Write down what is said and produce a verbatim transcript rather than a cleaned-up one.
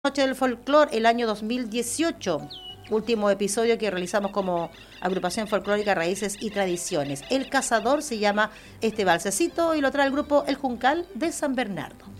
Noche del Folclor, el año dos mil dieciocho. Último episodio que realizamos como agrupación folclórica Raíces y Tradiciones. El Cazador se llama este balsecito y lo trae el grupo El Juncal de San Bernardo.